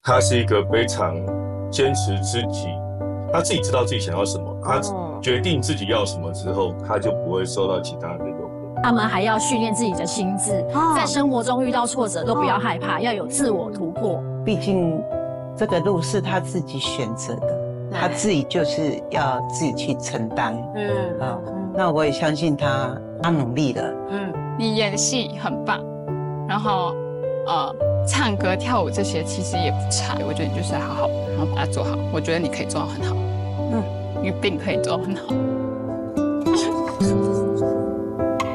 他是一个非常坚持自己，他自己知道自己想要什么，他决定自己要什么之后，他就不会受到其他人的诱惑。 他们还要训练自己的心智，在生活中遇到挫折都不要害怕，要有自我突破。 毕竟这个路是他自己选择的，他自己就是要自己去承担。那我也相信他努力了。 你演戲很棒，然後唱歌跳舞這些其實也不差，我覺得你就是好好，然後把它做好，我覺得你可以做到很好，你一定可以做到很好。